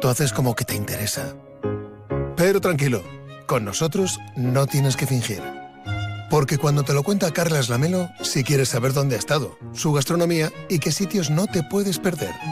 Tú haces como que te interesa. Pero tranquilo, con nosotros no tienes que fingir. Porque cuando te lo cuenta Carlas Lamelo, sí quieres saber dónde ha estado, su gastronomía y qué sitios no te puedes perder.